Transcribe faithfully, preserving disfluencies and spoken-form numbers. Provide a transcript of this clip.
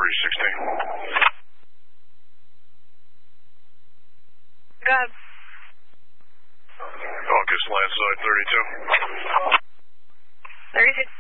three sixteen. Go ahead. August, land side thirty-two. thirty-two.